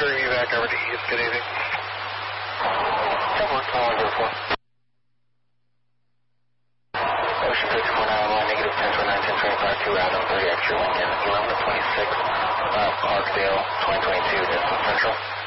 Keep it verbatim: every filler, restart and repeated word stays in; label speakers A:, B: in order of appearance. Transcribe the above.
A: During evac over to East, good evening.
B: Double one zero four. Ocean six four nine one, negative ten twenty nine, ten twenty-five, two out on thirty extra wind, eleven to twenty-six, uh, Clarksdale, twenty twenty-two, Destin Central.